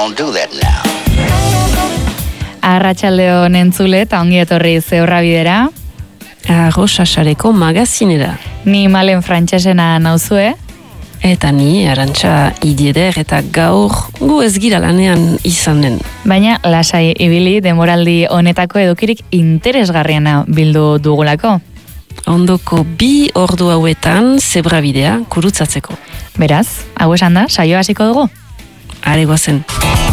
don't do that now. Arratsaldeon entzule eta ongi etorri Zeurra Bidera. Arrosasareko magazinera. Ni Malen Frantsesena nauzue. Eta ni Arantxa Idieder eta gaur gu ez gira lanean izanen. Baina lasai ibili demoraldi honetako edukirik interesgarriena bildu dugulako. Ondoko 2 ordu hauetan Zeurra Bidea gurutzatzeko. Beraz, hau esan da, saio hasiko dugu? Are goazen.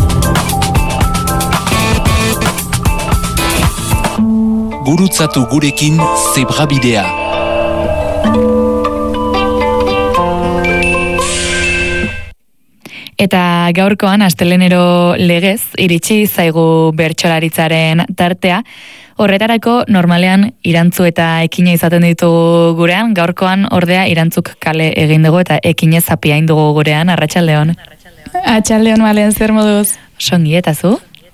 Gurutzatu gurekin Zeurra Bidea. Eta gaurkoan astelenero legez iritsi zaigu bertsolaritzaren tartea. Horretarako normalean irantzu eta ekina izaten ditugu gurean, gaurkoan ordea irantzuk kale egin dugu eta ekinez zapiain dugu gurean. Arratsaldeon. Arratsaldeon, Malen, zer moduz? Songi eta zu?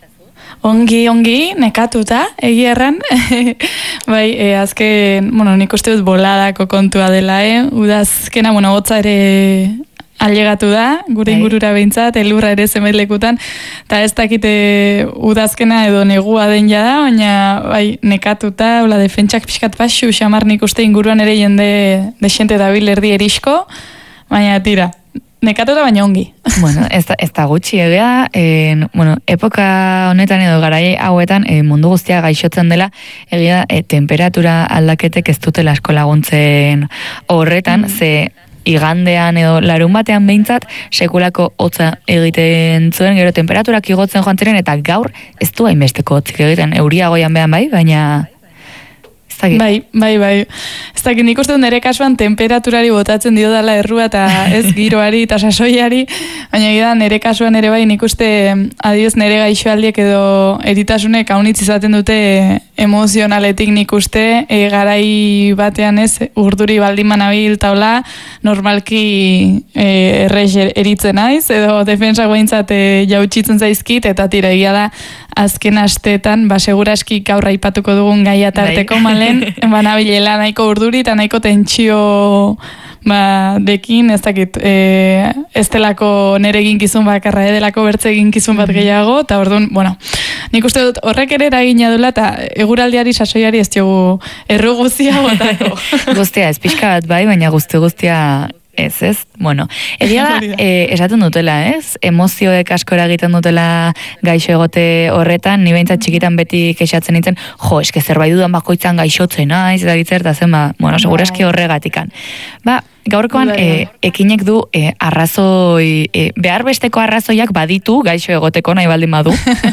Ongi, nekatuta, egia erran. Bai, azken, nik uste dut boladako kontua dela, udazkena, hotza ere ailegatu da, gure ingurura behintzat, elurra ere zenbait lekutan, eta ez dakite udazkena edo negua den jada, baina bai, nekatuta, hola, defentsak pixkat pasu, xamar nik uste inguruan ere jende desente dabil erdi erisko, baina tira, nekatuta baina ongi. Bueno, ez da gutxi egia, epoka honetan edo garai hauetan mundu guztia gaixotzen dela, egia temperatura aldaketek ez dutela asko laguntzen horretan, ze igandean edo larun batean behintzat sekulako hotza egiten zuen, gero temperaturak igotzen joan ziren, eta gaur ez du hainbesteko hotzik egiten, euria goian behan bai, baina ez dakit. Bai. Ez dakit, nik uste dut nire kasuan temperaturari botatzen dio dela errua eta ez giroari eta sasoiari, baina egia nire kasuan ere bai, nik uste adioz nire gaixoaldiek edo eritasunek haunitz izaten dute emozionaletik nik uste, garai batean ez, urduri baldin manabil taula, normalki errez eritzen naiz, edo defensa gointzat jautsitzen zaizkit, eta tira egia da, azken asteetan, seguraski gaur aipatuko dugun gaia tarteko Malen, banabilela nahiko urduri eta nahiko tentsio dekin, ez dakit, ez delako nere eginkizun bakarra, delako bertze eginkizun bat gehiago, eta orduan, nik uste dut horrek ere eragina dula, eta eguraldiari, sasoiari ez diogu erru guztia botako. Guztia, ez pixka bat bai, baina guztia ez. Egia da, esaten dutela, ez? Emozioek asko eragiten dutela gaixo egote horretan, ni behintzat txikitan beti kexatzen nintzen, eske zerbait dudan bakoitzan gaixotzen, eta gitzer, eta zen, seguraski horregatikan. Gaurkoan, ekinek du arrazoi, behar besteko arrazoiak baditu gaixo egoteko nahi baldin badu.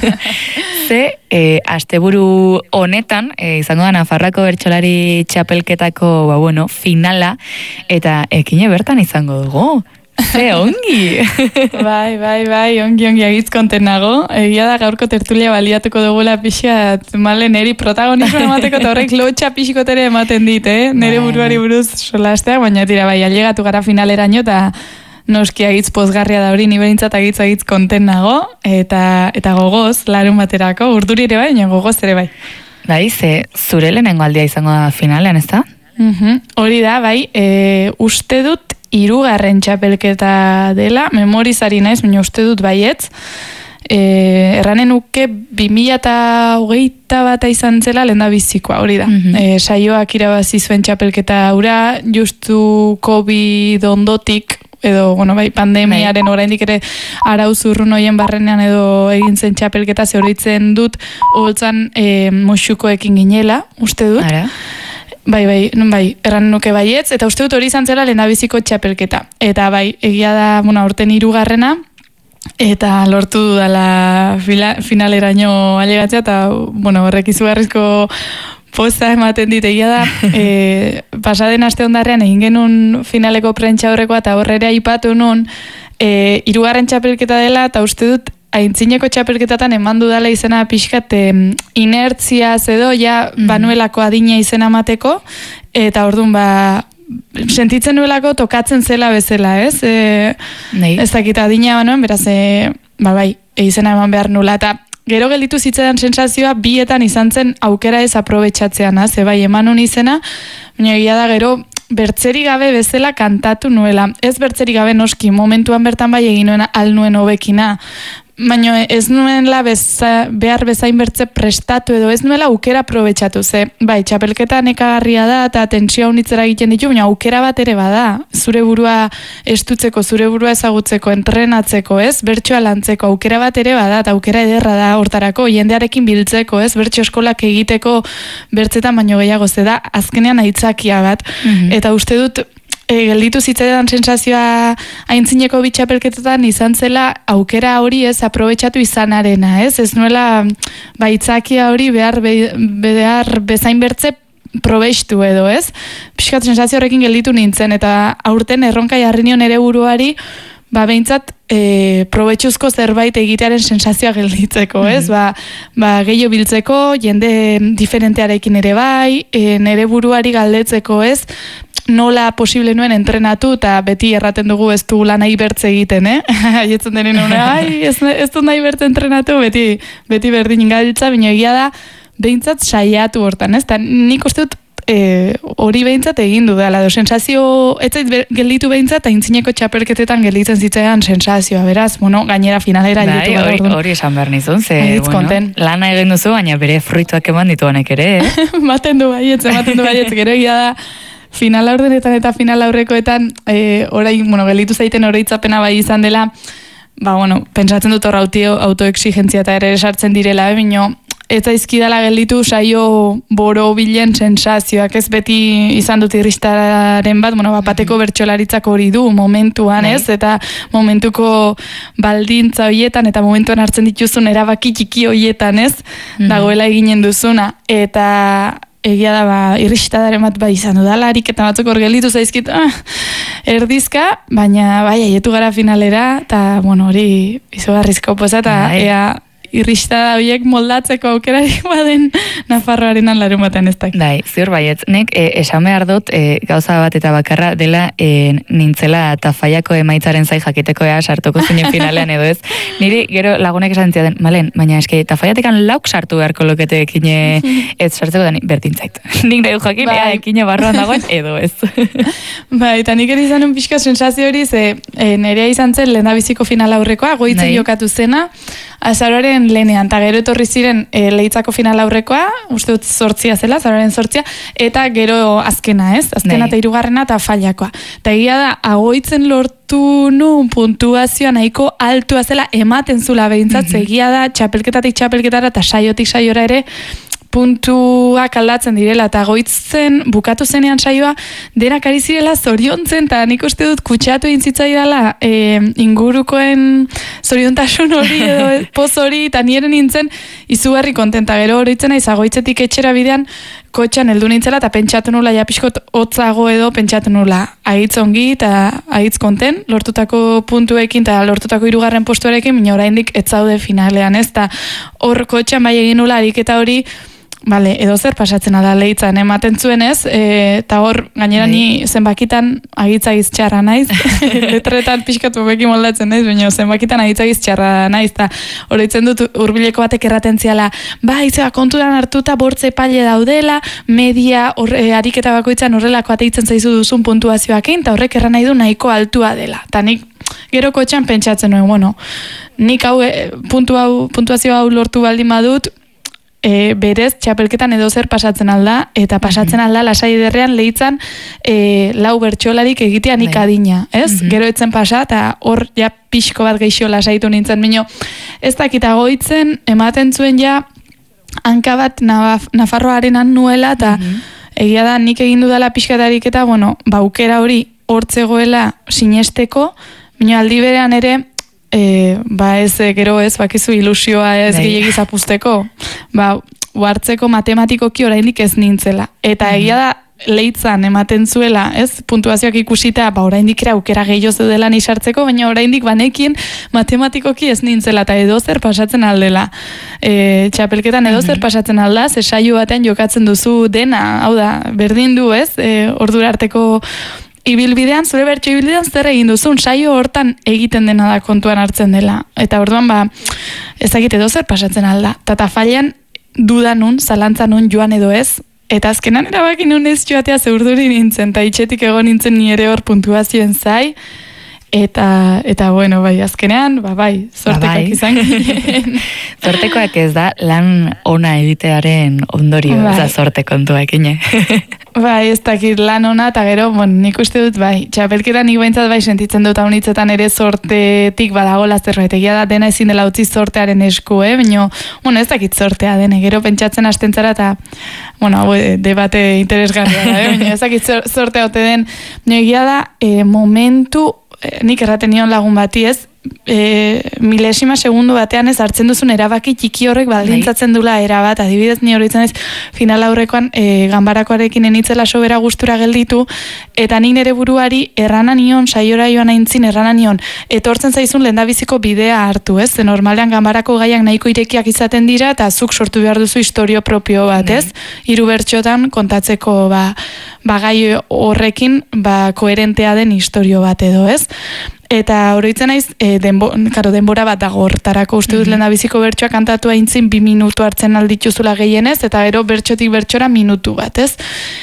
Ze, asteburu honetan, izango da Nafarroako bertsolari txapelketako, finala, eta ekine bertan izango dugu. Ze, ongi! Bai, ongi agitz konten nago. Egia da gaurko tertulia baliatuko dugula pixat, Malen, neri protagonismo emateko, eta horrek lotxa pixikotere ematen dit, nere buruari buruz solasteak, baina tira, bai, ailegatu gara finaleraino, eta noski agitz pozgarria da hori, nibelintzat agitz konten nago, eta gogoz, larun baterako, urduri ere bai, baina gogoz ere bai. Bai, ze zure lehenengo aldia izango da finalean, ez da? Hori da, bai, uste dut 3. txapelketa dela, memorizari naiz, baina uste dut baietz, erranen uke 2021 bat izan zela lehen da bizikoa, hori da. Saioak irabazi zuen txapelketa ura, justu COVID ondotik, edo, pandemiaren oraindik ere arauzurrun hoien barrenean edo egin zen txapelketa zeoritzen dut, holtzan musukoekin ginela, uste dut. Ara? Bai, erran nuke baietz, eta uste dut hori izan zela lehendabiziko txapelketa. Eta bai, egia da, aurten 3. eta lortu dudala finaleraino ailegatzea, eta, horrek izugarrizko poza ematen dit, egia da, pasaden aste ondarrean egin genuen finaleko prentsa horrekoa, eta horrera aipatu nun, 3. txapelketa dela, eta uste dut, aintzineko txapelketatan eman dudala izena pixkat inertziaz edo, banuelako adina izena mateko, eta orduan sentitzen nuelako tokatzen zela bezala, ez? Ez dakit adina banuen, beraz, izena eman behar nula, eta gero gelditu zitzaidan sensazioa bietan izan zen aukera ez aprobetxatzean, ze bai eman izena, baina egia da gero bertzerik gabe bezala kantatu nuela. Ez bertzerik gabe noski, momentuan bertan bai egin nuen alnuen hobekina, baina ez nuenla behar bezain bertze prestatu edo ez nuela aukera aprobetxatu, ze, bai, txapelketa nekagarria da eta tensio unitzera egiten ditu, baina aukera bat ere bada, zure burua estutzeko, zure burua ezagutzeko, entrenatzeko, ez, bertsoa lantzeko, aukera bat ere bada, eta aukera ederra da hortarako, jendearekin biltzeko, ez, bertso eskolak egiteko bertzetan baino gehiago, ze da, azkenean aitzakia bat, eta uste dut, gelditu zitzaidan sensazioa aintzineko bitxapelketetan izan zela aukera hori ez aprobetxatu izanarena, ez nuela baitzakia hori behar bezain bertze probeistu edo, ez? Piskat sensazio horrekin gelditu nintzen, eta aurten erronka jarri nion ere buruari, behintzat probetxuzko zerbait egitearen sensazioa gelditzeko, ez? Gehiago biltzeko, jende diferentearekin ere bai, nere buruari galdetzeko, ez? Nola posible nuen entrenatu, eta beti erraten dugu ez du lan nahi bertze egiten, haietzen denen ez du nahi bertze entrenatu, beti berdin gabiltza, baina egia da, behintzat saiatu hortan, ez? Nik uste dut hori behintzat egin du dela, sensazio, ez zait gelditu behintzat, aintzineko txapelketetan gelditzen zitzaidan sensazioa, beraz, gainera finalera ditu gara. Hori esan behar nizun, ze, lana egin duzu, baina bere fruituak eman ditu honek ere, Maten du baietz, gero egia da, final aurrenetan eta final aurrekoetan, orain, gelditu zaiten oroitzapena bai izan dela, pentsatzen dut hor autoexigentzia eta ere sartzen direla, bino, ez zaizkidala gelditu saio boro bilen sensazioak, ez beti izan dut irristaren bat, bateko bertsolaritzak hori du momentuan, ez, eta momentuko baldintza horietan, eta momentuan hartzen dituzun erabaki txiki horietan, ez, dagoela eginen duzuna, eta egia da, irristadaren bat izan dudalarik, eta batzuk hor gelditu zaizkit, erdizka, baina aietu gara finalera, eta hori izugarrizko oposa, eta ea irristada horiek moldatzeko aukerarik baden Nafarroarenan larun batean ez dakit. Ziur baietz, nek esan behar dut gauza bat eta bakarra dela nintzela Tafallako emaitzaren zai jakiteko sartuko zinen finalean edo ez. Niri gero lagunek esan ziaten, malen, baina eske Tafallatekan lauk sartu beharko lokete ekine ez sartzeko da bertintzait. Nik nahi jakin, ekine barroan dagoen edo ez. Eta nik ere izan un pixka sensazio hori, nerea izan zen lehendabiziko final aurrekoa, goitzen jokatu zena, azaroaren lehenean, eta gero etorri ziren lehitzako final aurrekoa, uste dut 8 zela, azaroaren 8, eta gero azkena, ez? Azkena eta 3. eta Fallakoa. Eta egia da, agoitzen lortu nun puntuazioa nahiko altua zela ematen zula behintzat, egia da, txapelketatik txapelketara eta saiotik saiora ere, puntuak aldatzen direla, eta goitzen bukatu zenean saioa, denak ari zirela zoriontzen, eta nik uste dut kutsatu egin zitzaidala ingurukoen zoriontasun hori edo poz hori, eta nire nintzen izugarri kontenta, gero horitzen aiz, goitzetik etxera bidean, kotxan heldu nintzela, eta pentsatu nula, japiskot hotzago edo pentsatu nula, agitz ongi, eta agitz konten, lortutako puntuekin, eta lortutako 3. postuarekin, baina oraindik ez zaude finalean, ez, eta hor kotxan bai egin nula, ariketa hori, edo zer pasatzen da lehitzan ematen zuenez, eta hor gainera ni zenbakitan agitzagiz txarra naiz, letretan pixkatu beki moldatzen naiz, baina zenbakitan agitzagiz txarra naiz, eta horretzen dut hurbileko batek erraten ziala, izeba konturan hartuta bortze paile daudela, media ariketa bakoitzan horrelako ateitzen zaizu duzun puntuazioakin, eta horrek erran nahi du nahiko altua dela, eta nik gero kotxan pentsatzen nuen, nik hau puntuazio hau lortu baldin badut, berez txapelketan edo zer pasatzen alda, eta pasatzen alda lasai ederrean lehitzan 4 bertsolarik egitea nik adina, ez? Gero etzen pasa, eta hor ja pixko bat geixo lasaitu nintzen, bineo, ez dakita goitzen, ematen zuen ja, hanka bat Nafarroarenan nuela, eta egia da nik egin dudala pixkatarik eta, aukera hori hortzegoela sinesteko, bineo aldi berean ere, ez gero ez, bakizu ilusioa ez gehiagiz apusteko, uartzeko matematikoki oraindik ez nintzela. Eta egia da, lehitzan ematen zuela, ez, puntuazioak ikusita, oraindik ere aukera gehiago zeudela nisartzeko, baina oraindik banekin matematikoki ez nintzela, eta edo zer pasatzen aldela. Txapelketan edo zer pasatzen alda, ze saio batean jokatzen duzu dena, hau da, berdin du, ez, ordura arteko ibilbidean, zure bertso ibilbidean zer egin duzun, saio hortan egiten dena da kontuan hartzen dela. Eta orduan, ezagite edo zer pasatzen alda. Eta Fallan duda nun, zalantza nun joan edo ez, eta azkenan erabaki nun ez joatea zeurduri nintzen, eta itxetik egon nintzen nire hor puntuazioen zai, Eta bueno, bai, azkenean, bai, zortekoak izan ginen. Zortekoak ez da lan ona egitearen ondorio, ez da zorte kontua ekine. Bai, ez dakit lan ona, eta gero, nik uste dut, bai, txapelketa nik behintzat bai sentitzen dut haunitzetan ere zortetik badagola zerbait, egia da dena ezin dela utzi zortearen esku, baina, ez dakit zortea dene, gero pentsatzen hasten zara, eta, debate interesgarria da, baina ez dakit zortea ote den, egia da, momentu, nik erraten nion lagun bati ez, milesima segundu batean ez hartzen duzun erabaki txiki horrek baldintzatzen dula erabat, adibidez ni hori izan ez final aurrekoan ganbarakoarekin enitzela sobera gustura gelditu, eta nik nire buruari errana nion, saiora joan aintzin errana nion, etortzen zaizun lehendabiziko bidea hartu, ez? Ze normalean ganbarako gaiak nahiko irekiak izaten dira, eta zuk sortu behar duzu istorio propio bat, ez? 3 bertxotan kontatzeko gai horrekin koherentea den istorio bat edo, ez? Eta oroitzen naiz, denbora bat dago hortarako uste dut lehendabiziko bertsoa kantatu aintzin 2 minutu hartzen aldituzula gehienez, eta gero bertsotik bertsora minutu bat, ez?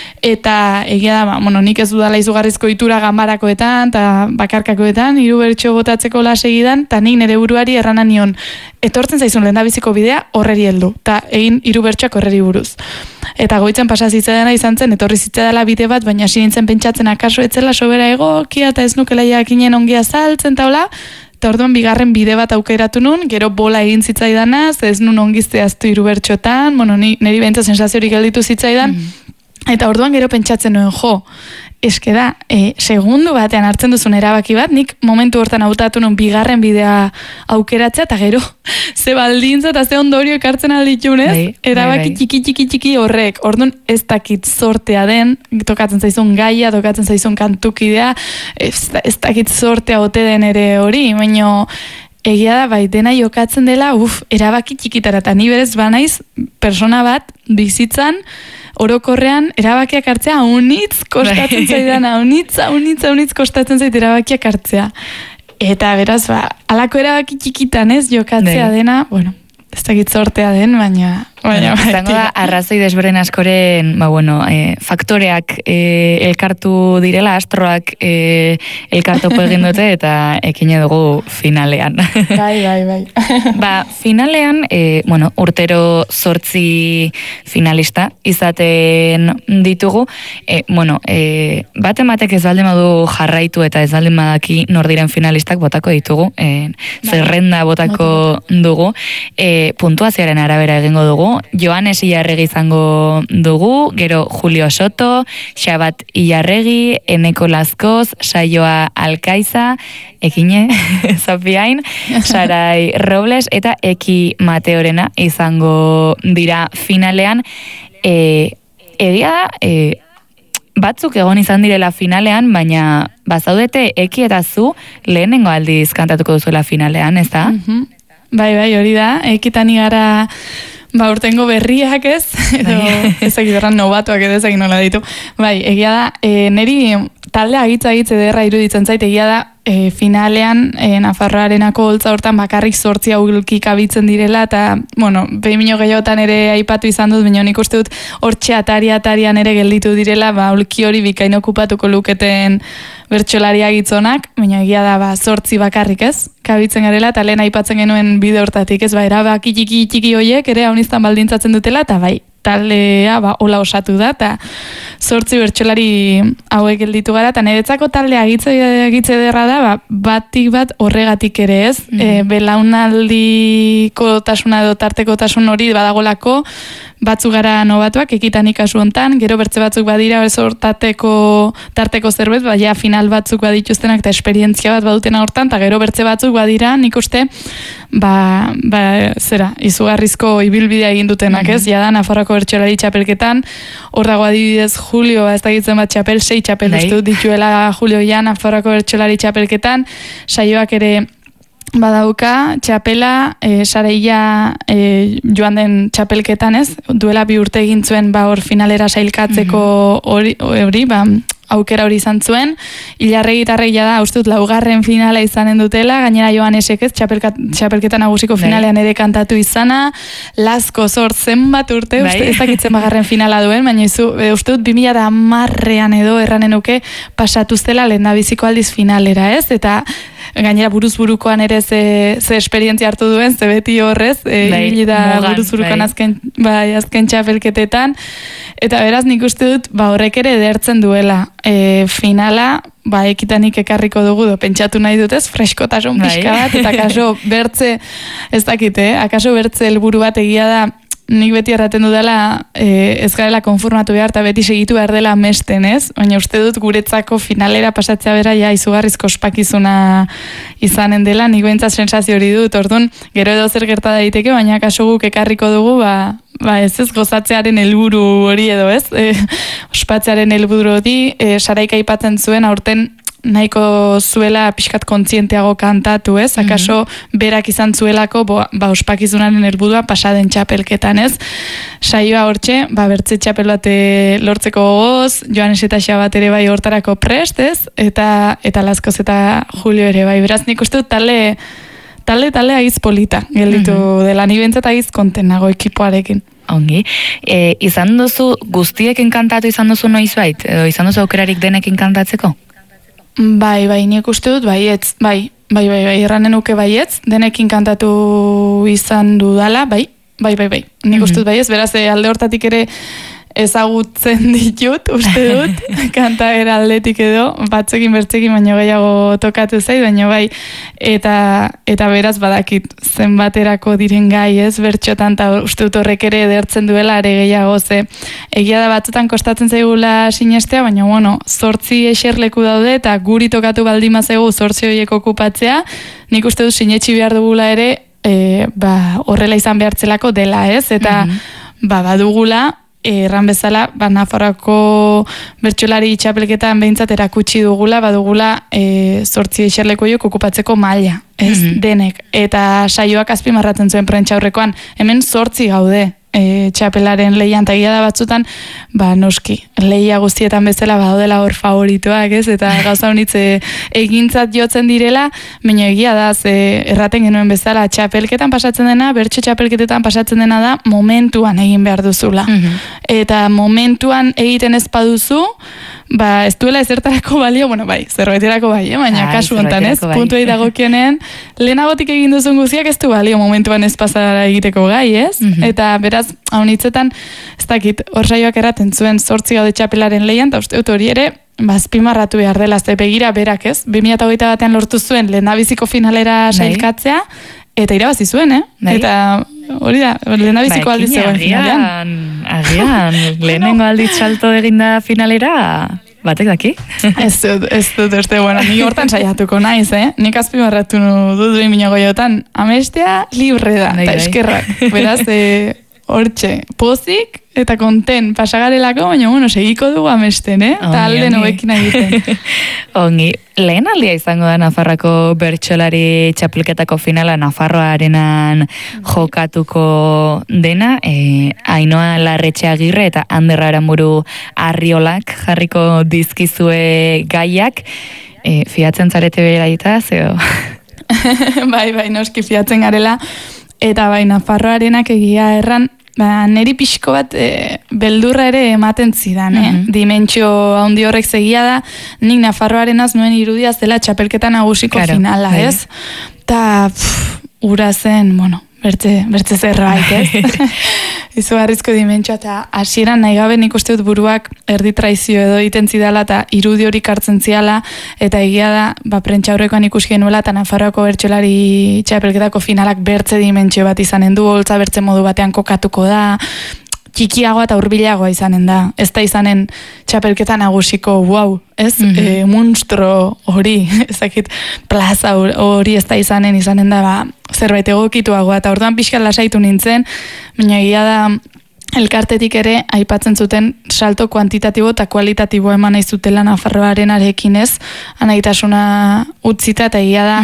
Eta egia da, nik ez dudala izugarrizko itura ganbarakoetan, eta bakarkakoetan, 3 bertso botatzeko lasegidan, eta nik nire buruari errana nion, etortzen zaizun lehendabiziko bidea horreri heldu, eta egin 3 bertsoak horreri buruz. Eta goitzen pasazitzadena izan zen, etorri zitzadala bide bat, baina hasi nintzen pentsatzen akaso etzela sobera egokia, eta ez nukela jakinen ongi azaltzen, eta orduan bigarren bide bat aukeratu nun, gero bola egin zitzaidanaz, ez nun ongi zehaztu 3 bertxotan, niri behintza sensaziorik gelditu zitzaidan, eta orduan gero pentsatzen nuen, eske da, segundu batean hartzen duzun erabaki bat, nik momentu hortan hautatu nun bigarren bidea aukeratzea, eta gero, ze baldintza eta ze ondorio ekartzen alditxunez, erabaki txiki horrek, orduan ez dakit zortea den, tokatzen zaizun gaia, tokatzen zaizun kantukidea, ez dakit zortea ote den ere hori, baina egia da, bai, dena jokatzen dela, erabaki txikitara, eta ni berez banaiz, persona bat, bizitzan, orokorrean erabakiak hartzea haunitz kostatzen zaidan, haunitz kostatzen zait erabakiak hartzea. Eta beraz, alako erabaki txikitan ez jokatzea dena, ez dakit zortea den, baina izango da, arrazoi desberen askoren, faktoreak elkartu direla, astroak elkartopo egin dute, eta ekine dugu finalean. Bai. Finalean, urtero 8 finalista izaten ditugu, batematek ez baldin badu jarraitu eta ez baldin badaki nor diren finalistak botako ditugu, zerrenda botako dugu, puntuazioaren arabera egingo dugu, Joanes Ilarregi izango dugu, gero Julio Soto, Xabat Ilarregi, Eneko Lazkoz, Saioa Alkaiza, Ekine, Zapiain, Sarai Robles, eta Eki Mateorena izango dira finalean. Egia da, batzuk egon izan direla finalean, baina bazaudete Eki eta zu lehenengo aldiz kantatuko duzuela finalean, ez da? Bai, hori da, Ekitan igara urtengo berriak ez, edo ezagit erran nobatuak edo ezagit nola ditu. Bai, egia da, niri talde agitza ederra iruditzen zait, egia da, finalean, Nafarroarenako holtza hortan bakarrik 8 aulkik abitzen direla, eta, behin gehiotan ere aipatu izan dut, baina nik uste dut hortxe atarian ere gelditu direla, aulki hori bikain okupatuko luketen bertsolariak gitzonak, baina egia da, 8 bakarrik ez, kabitzen garela, eta lehen aipatzen genuen bide hortatik, ez, erabaki txiki horiek ere hauniztan baldintzatzen dutela, eta taldea hola osatu da, eta 8 bertsolari hauek gelditu gara, eta niretzako taldea agitze derra da, batik bat horregatik ere ez, belaunaldiko tasuna edo tarteko tasun hori badagolako, batzu gara nobatuak, Ekitanik kasu hontan, gero bertze batzuk badira, tarteko zerbait, final batzuk badituztenak, eta esperientzia bat badutena hortan, eta gero bertze batzuk badira, nik uste, izugarrizko ibilbidea egin dutenak ez, jada Nafarroako bertsolari txapelketan, hor dago adibidez Julio, ez dakitzen bat txapel, 6 txapel uste dut dituela Julio ja Nafarroako bertsolari txapelketan, Saioak ere badauka, txapela, Sareia joan den txapelketan ez, duela 2 urte egin zuen hor finalera sailkatzeko hori, aukera hori izan zuen, Ilarregi gitarrek da, uste dut, laugarren finala izanen dutela, gainera Joanesek ez, txapelketa nagusiko finalean ere kantatu izana, Lasko zor zenbat urte, uste ez dakitzen bagarren finala duen, baina uste dut 2010ean edo erranenuke pasatu zela lehendabiziko aldiz finalera, ez? Eta gainera buruz-burukoan ere ze esperientzia hartu duen, ze beti horrez, hili da buruz-burukoan azken txapelketetan, eta beraz nik uste dut, horrek ere edertzen duela finala, ekitanik ekarriko dugu, pentsatu nahi dutez, freskotasun pixka bat, eta akaso bertze, ez dakite, akaso bertze helburu bat egia da, nik beti erraten dudala ez garela konformatu behar eta beti segitu behar dela mesten, ez? Baina uste dut guretzako finalera pasatzea bera izugarrizko ospakizuna izanen dela, nik behintzat sensazio hori dut, orduan, gero edo zer gerta daiteke, baina kaso guk ekarriko dugu, ez gozatzearen helburu hori edo, ez? Ospatzearen helburu hori, Saraika aipatzen zuen, aurten nahiko zuela pixkat kontzienteago kantatu, ez? Akaso berak izan zuelako ospakizunaren helburua pasaden txapelketan, ez? Saioa hortxe, bertze txapel bat lortzeko gogoz, Joanes eta Xabat ere bai hortarako prest, ez? Eta Laskoz eta Julio ere bai. Beraz, nik uste dut talde agiz polita gelditu dela, ni bentzat agiz konten nago ekipoarekin. Ongi. Izan duzu, guztiekin kantatu izan duzu noizbait? Edo izan duzu aukerarik denekin kantatzeko? Bai, nik uste dut baietz, bai, erranen uke baietz, denekin kantatu izan dudala, bai. Nik uste dut baietz, beraz alde hortatik ere ezagutzen ditut, uste dut, kantaera aldetik edo, batzekin bertzekin baino gehiago tokatu zait, baino bai, eta beraz badakit zenbaterako diren gai, ez, bertxotan, eta uste dut horrek ere edertzen duela are gehiago, ze egia da batzutan kostatzen zaigula sinestea, baina bueno, 8 eserleku daude, eta guri tokatu baldima zaigu 8 horiek okupatzea, nik uste dut sinetxi behar dugula ere, horrela izan behartzelako dela, ez, eta badugula, erran bezala, Nafarroako bertsolari txapelketan behintzat erakutsi dugula, badugula 8 eserlekoiok okupatzeko maila, ez, denek. Eta saioak azpimarratzen zuen prentxaurrekoan, hemen 8 gaude txapelaren lehian, eta egia da batzutan, noski, lehia guztietan bezala badaudela hor favoritoak, ez, eta gauza honitze egintzat jotzen direla, baina egia da, erraten genuen bezala, txapelketan pasatzen dena, bertso txapelketetan pasatzen dena da, momentuan egin behar duzula. Eta momentuan egiten ez baduzu, ez duela ezertarako balio, zerbaiterako bai, baina kasu hontan, ez, puntuei dagokionen, lehenagotik egin duzun guztiak ez du balio momentuan ez pasara egiteko gai, ez? Eta beraz, hau nitzetan, ez dakit, hor saioak erraten zuen 8 gaude txapelaren lehian, eta uste dut hori ere, azpimarratu behar dela, ze begira berak, ez? 2021 batean lortu zuen lehendabiziko finalera sailkatzea, eta irabazi zuen, Eta hori da, lehendabiziko aldiz zegoen finalean. Agian, lehenengo aldiz salto eginda finalera, batek daki? Ez dut, ni hortan saiatuko naiz, Nik azpimarratu dut duin binagoiotan, amestea libre da, eta eskerrak. Beraz, hortxe, pozik eta konten pasagarelako, baina segiko dugu amesten, eta alde nobekin egiten. Ongi, lehen aldia izango da Nafarroako bertsolari txapelketako finala Nafarroarenan jokatuko dena, Ainoa Larretxeagirre eta Ander Aranburu Arriolak jarriko dizkizue gaiak, fiatzen zarete beraitaz, edo? Bai, noski fiatzen garela, eta Nafarroarenak egia erran, neri pixko bat beldurra ere ematen zidan, dimentsio handi horrek segia da, nik Nafarroarenaz nuen irudiaz dela txapelketa nagusiko finala, ez? Ta, ura zen, bertze zerbait, ez? Izugarrizko dimentsua, eta hasieran nahi gabe nik uste dut buruak erdi traizio edo egiten zidala, eta irudi horik hartzen ziala, eta egia da, prentxaurrekoan ikusi genuela, eta Nafarroako bertsolari txapelketako finalak bertze dimentsio bat izanen du, holtza bertze modu batean kokatuko da, txikiagoa eta hurbilagoa izanen da. Ez da izanen txapelketa nagusiko, ez? Monstro hori, ezakit, plaza hori ez da izanen da, zerbait egokituagoa, eta orduan pixka lasaitu nintzen, baina egia da, elkartetik ere, aipatzen zuten salto kuantitatibo eta kualitatibo eman nahi zutela Nafarroaren arekin, ez? Anaitasuna utzita, eta egia da,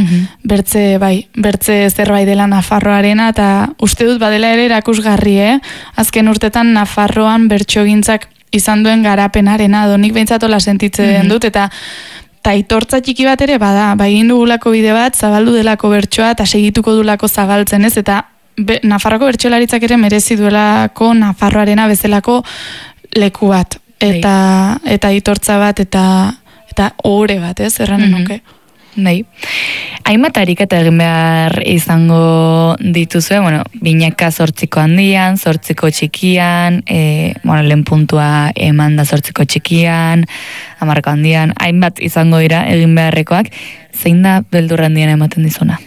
bertze zerbait dela Nafarroarena, eta uste dut badela ere erakusgarri, azken urtetan Nafarroan bertsogintzak izan duen garapenarena, nik behintzatola sentitzen dut, eta aitortza txiki bat ere bada, egin dugulako bide bat, zabaldu delako bertsoa, eta segituko dulako zabaltzen ez, eta Nafarroako bertsolaritzak ere merezi duelako Nafarroarena bezalako leku bat, eta aitortza bat, eta ohore bat, ez, erranen nuke. Bai. Hainbat ariketa egin behar izango dituzue, binaka 8ko handian, 8ko txikian, lehen puntua eman da 8ko txikian, 10ko handian, hainbat izango dira egin beharrekoak, zein da beldur handian ematen dizuna?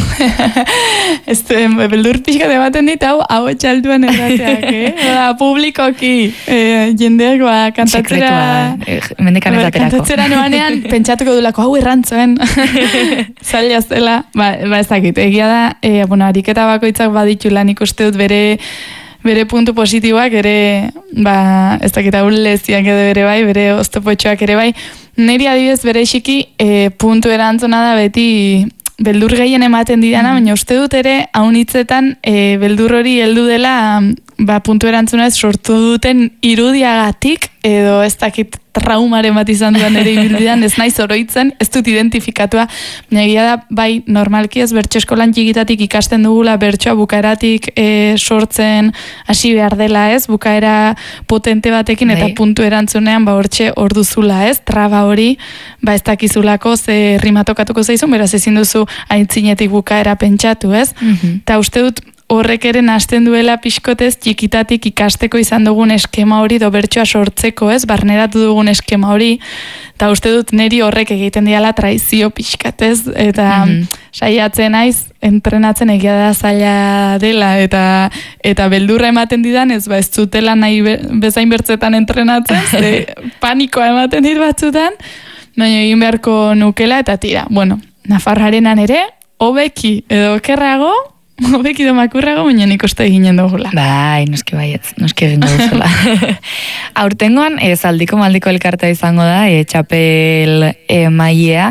Beldur pixka ematen dit, hau txalduan errateak, publikoki, jendeak kantatzera kantatzera noanean, pentsatuko dulako, hau errantzuen zaila zela, ez dakit, egia da, ariketa bakoitzak baditu lan ikuste dut bere puntu positiboak ere, ez dakit, hau leziak edo ere bai, bere oztopotxoak ere bai, niri adibidez bere xiki puntu erantzuna da beti beldur gehien ematen didana, baina uste dut ere, haunitzetan beldur hori heldu dela puntu erantzuna ez sortu duten irudiagatik, edo ez dakit traumaren bat izan duan ere ibilbidean, ez naiz oroitzen, ez dut identifikatua, baina egia da, bai, normalki ez bertso eskolan txikitatik ikasten dugula bertsoa bukaeratik sortzen hasi behar dela, ez, bukaera potente batekin, eta puntu erantzunean, hortxe orduzula, ez, traba hori, ez dakizulako ze rimatokatuko zaizun, beraz ezin duzu aintzinetik bukaera pentsatu, ez, eta uste dut, horrek ere hasten duela pixkotez txikitatik ikasteko izan dugun eskema hori do bertsoa sortzeko, ez, barneratu dugun eskema hori, eta uste dut niri horrek egiten diala traizio pixkatez, eta saiatzen naiz, entrenatzen egia da zaila dela, eta beldurra ematen didan, ez zutela nahi bezain bertzetan entrenatzen, panikoa ematen dit batzutan, baina egin beharko nukela, eta tira, Nafarroarenan ere, hobeki edo okerrago, hobeki do makurrago, baina nik uste eginen dugula. Bai, noski baietz, noski egin dugula. Aurtengoan, zaldiko maldiko elkarta izango da, txapel mailea,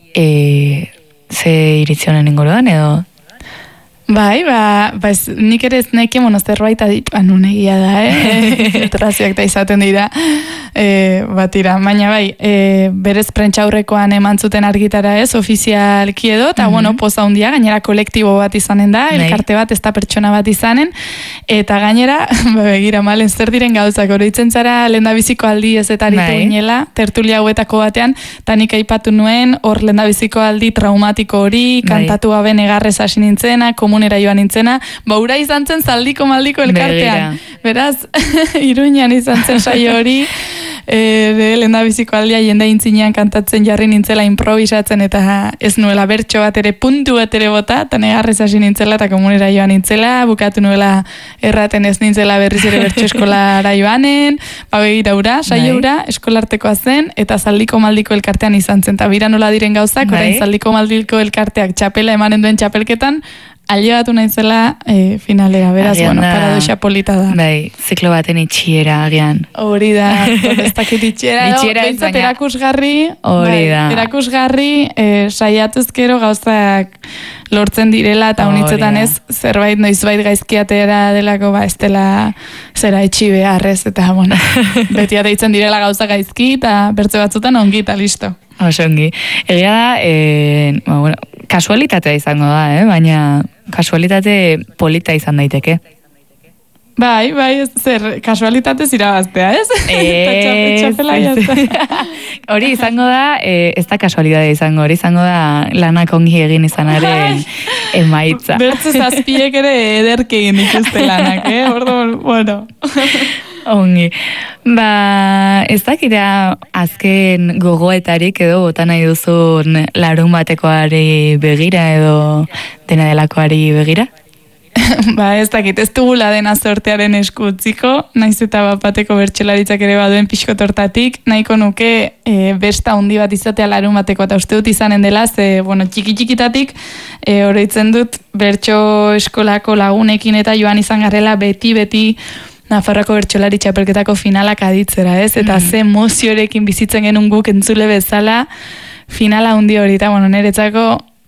ze irizionen inguruan, edo? Bai, nik ere ez neke zerbait adipan unegia da, filtrazioak da izaten dira, batira. Baina bai, berez prentxaurrekoan eman zuten argitara ez, ofizialki edo, eta poza hundia, gainera kolektibo bat izanen da, elkarte bat, ez da pertsona bat izanen, eta gainera, begira, malen zer diren gauzak, oroitzen zara lehendabiziko aldi ez eta aritu ginela, tertulia hauetako batean, eta nik aipatu nuen, hor lehendabiziko aldi traumatiko hori, kantatu gabe negarrez hasi nintzena, komunera joan nintzena, ura izan zen zaldiko maldiko elkartean. Beraz, Iruñan izan zen saio hori, lehendabiziko aldia jende intzinean kantatzen jarri nintzela improvisatzen, eta ez nuela bertso bat ere puntu bat ere bota, eta negarrez hasi nintzela, eta komunera joan nintzela, bukatu nuela erraten ez nintzela berriz ere bertso eskolara joanen, begira ura, saio ura, eskolartekoa zen, eta zaldiko maldiko elkartean izan zen, eta bira nola diren gauzak, orain zaldiko maldiko elkarteak txapela emanen duen txapelketan, ailegatu naizela finalera, beraz, paradoxa polita da. Bai, ziklo baten itxiera agian. Hori da, ez dakit itxiera, bentsat erakusgarri, saiatuzkero gauzak lortzen direla, eta honitzetan ez, zerbait noizbait gaizkiatera delako, ez dela zera etxi beharrez, eta beti deitzen direla gauza gaizki, eta bertze batzutan ongi, eta listo. Oso ongi. Egia da, kasualitatea izango da, baina kasualitate polita izan daiteke. Bai, kasualitatez irabaztea, ez? Txapela jazta. Hori izango da, ez da kasualitatea izango, hori izango da lanak ongi egin izanaren emaitza. Bertze zazpiek ere ederke egin dituzte lanak, Ordo, Ongi. Ez dakita azken gogoetarik edo bota nahi duzun larun batekoari begira edo dena delakoari begira? Ez dakit, ez dugula dena sortearen eskutziko, naiz eta bateko bertsolaritzak ere baduen pixkotortatik, nahiko nuke besta handi bat izatea larun bateko, eta uste dut izanen dela, txiki-txikitatik, oroitzen dut bertso eskolako lagunekin eta joan izan garela beti Nafarroako bertsolari txapelketako finalak aditzera, ez? Eta ze emoziorekin bizitzen genuen guk entzule bezala finala handi hori, eta niretzako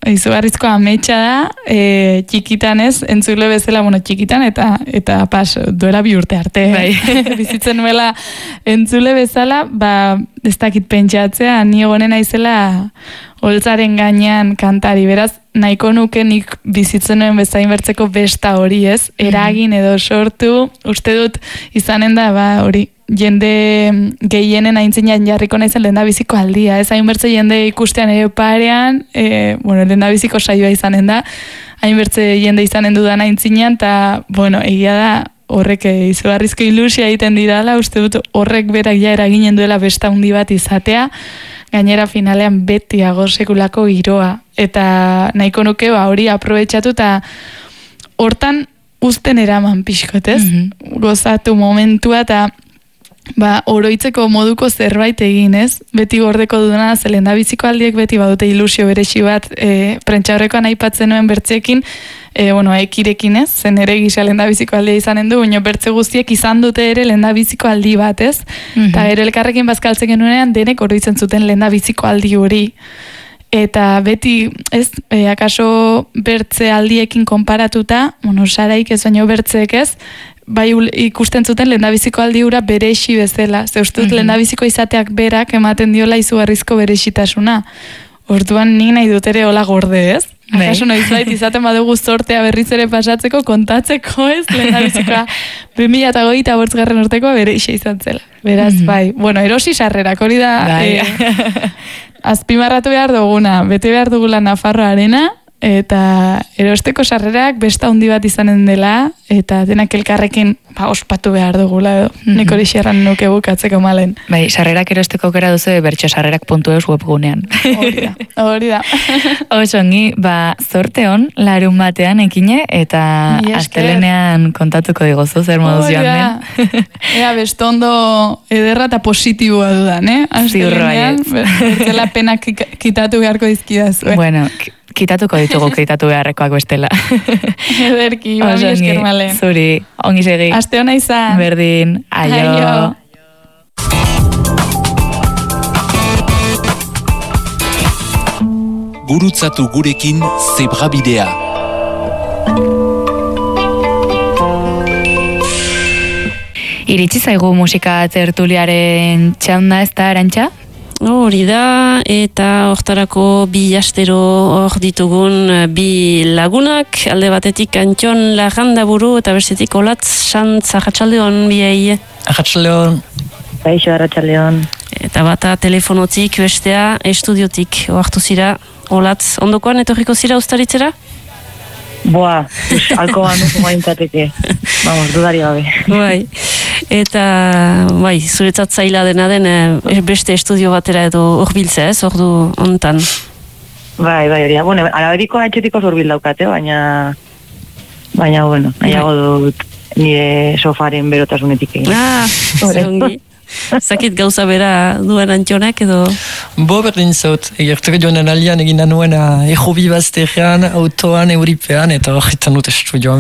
izugarrizko ametsa da, txikitan ez, entzule bezala, txikitan, eta pas, duela 2 urte arte. Bizitzen nuela entzule bezala, ez dakit pentsatzea, ni egonen naizela holtzaren gainean kantari, beraz, nahiko nuke nik bizitzen nuen bezain bertzeko besta hori ez, eragin edo sortu, uste dut izanen da, hori, jende gehienen aintzinean jarriko naizen lehendabiziko aldia, ez hainbertze jende ikustean ere parean, lehendabiziko saioa izanen da, hainbertze jende izanen dudan aintzinean, eta, egia da, horrek izugarrizko ilusia egiten didala, uste dut horrek berak ja eraginen duela besta handi bat izatea, gainera finalean beti sekulako giroa, eta nahiko nuke hori aprobetxatu, eta hortan uzten eraman pixkot, ez? Gozatu momentua, eta oroitzeko moduko zerbait egin, ez? Beti gordeko dudana, lehendabiziko aldiek beti badute ilusio beresi bat, prentxaurrekoan aipatzen nuen bertzeekin, ekirekin, ez? Zen ere gisa lehendabiziko aldia izanen du, baina bertze guztiek izan dute ere lehendabiziko aldi bat, ez? Eta gero elkarrekin bazkaltzen genuenean denek oroitzen zuten lehendabiziko aldi hori. Eta beti, ez, akaso bertze aldiekin konparatuta, saraik ez baino bertzeek ez, bai ikusten zuten lehendabiziko aldi hura berexi bezala. Ze uste dut lehendabiziko izateak berak ematen diola izugarrizko berexitasuna. Orduan nik nahi dut ere hola gorde, ez? Akaso noizbait izaten badugu sortea berriz ere pasatzeko, kontatzeko, ez? Lehendabizikoa 2028 urteko berexi izan zela. Beraz, erosi sarrerak, hori da azpimarratu behar duguna, bete behar dugula Nafarroarena, eta erosteko sarrerak besta handi bat izanen dela, eta denak elkarrekin ospatu behar dugula edo. Nik hori xerran nuke bukatzeko malen. Bai, sarrerak erosteko aukera duzu bertxosarrerak.eus webgunean. Hori da. Osongi, zorte hon, larun batean ekine, eta astelenean kontatuko digozu zer moduz joan den. Ea, bestondo ederra eta positiboa dudan, astelenean, bertzela penak kitatu beharko dizkidaz. Bueno, kitatuko ditugu kitatu beharrekoak bestela. Ederki, babi esker male. Zuri, ongi segi. Aste hona izan. Berdin, aio. Gurutzatu gurekin Zebrabidea. Iritsi zaigu musika tertuliaren txanda ez da, Arantxa? Hori da, eta hortarako 2 astero hor ditugun 2 lagunak, alde batetik Antxon Larrandaburu eta bestetik Olatz Santz, arratsaldeon biei. Arratsaldeon. Baixo, arratsaldeon. Eta bata telefonotik, bestea estudiotik ohartu zira. Olatz, ondokoan etorriko zira ustaritzera? Boa, alko banduko gaintzateke. Vamos, dudari gabe. Bai. Eta, zuretzat zaila dena den beste estudio batera edo horbiltzea, ez, ordu hontan. Bai, hori da. Araberiko atxetiko zorbil daukate, baina, nahiago dut nire sofaren berotasunetik egin. Zerongi. Zakit gauza bera duen Antxonak edo? Berdin zaut, egertuko joan alian egin nuen ejobi bazterrean, autoan, euripean, eta horretan dut estudioan.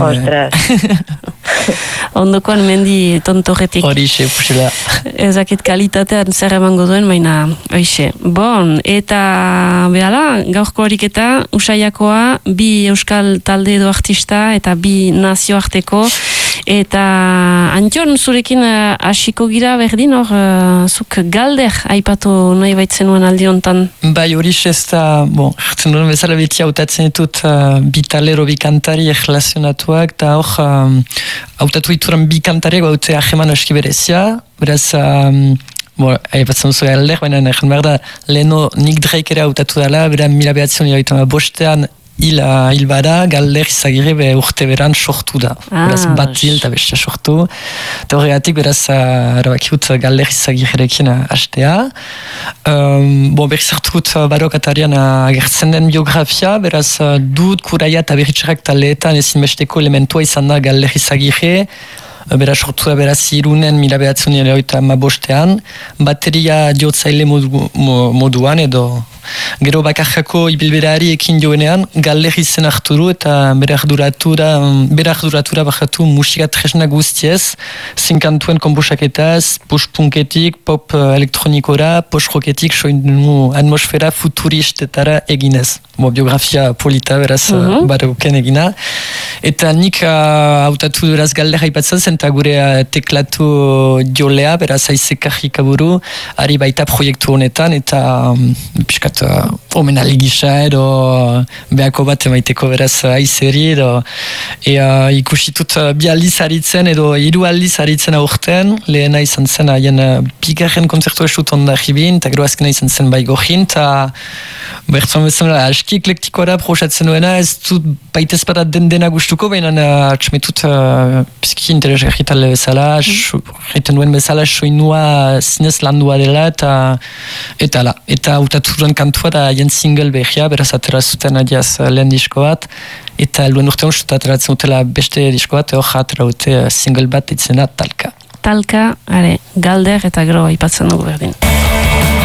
Ondokoan mendi tontorretik. Horixe, pusela. Ezakit kalitatean zer emango duen, baina hoixe. Bon, eta behala, gaurko horiketa, Usaiakoa, 2 euskal talde edo artista, eta 2 nazioarteko, eta Antxon, zurekin hasiko gira berdin, zuk galder aipatu nahi baitzen nuen aldi hontan. Bai, horixe ez da, ertzen duen bezala beti hautatzen ditut 2 talero 2 kantari erlazionatuak, eta hor, hautatu dituran 2 kantariak haute aheman eski berezia, beraz, aipatzen duzu galder, baina egin behar da, leheno Nick Drake ere hautatu dela, bera 1985 hil bada, galder izagirre urte beran sortu da. Beraz, bat hil eta beste sortu. Eta horregatik, beraz, erabakiut galder izagirrekin hastea. Berriz hartukut barokatarian agertzen den biografia, beraz, dut kuraia eta berritxerak taleetan ezinbesteko elementua izan da galder izagirre. beraz sortua beraz Irunen 1985, bateria jotzaile moduan edo gero bakarjako ibilberari ekin joenean galerri zen hartu du eta bere arduratura bajatu musika tresna guztiez, zinkantuen konposaketaz, post-punketik, pop elektronikora, post-rocketik, soinu atmosfera futuristetara eginez. Biografia polita beraz baroken egina. Eta nik hautatu beraz galdera ipatzen zen, eta gure teklatu jolea, beraz aizekajik aburu, ari baita proiektu honetan, eta piskat omenali gisa edo behako bat emaiteko beraz aizeri edo ikusitut bi aldiz haritzen edo 3 aldiz haritzen aurten, lehena izan zen haien bigarren konzertu esut onda jibin, eta gero azkena izan zen bai gojin, eta bertzen bezala aski eklektikora prosatzen duena, ez dut baita ezpada dena gustuko, baina atxmetut pizki interesgarri talde bezala, egiten duen bezala soinua zinez landua dela, eta hautaturen kantua da haien single behia, beraz atera zuten adiaz lehen disko bat, eta luen urte honzut ateratzen dutela beste disko bat, hor atera dute single bat itzena Talka. Talka, galder eta gero aipatzen dugu berdin.